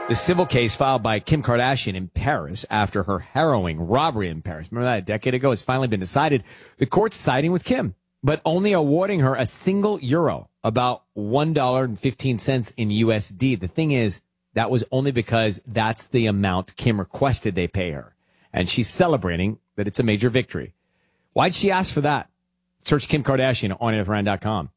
The civil case filed by Kim Kardashian in Paris after her harrowing robbery in Paris, remember that a decade ago, has finally been decided. The court's siding with Kim, but only awarding her a single euro, about $1.15 in USD. The thing is, that was only because that's the amount Kim requested they pay her. And she's celebrating that it's a major victory. Why'd she ask for that? Search Kim Kardashian on AfterBrand.com.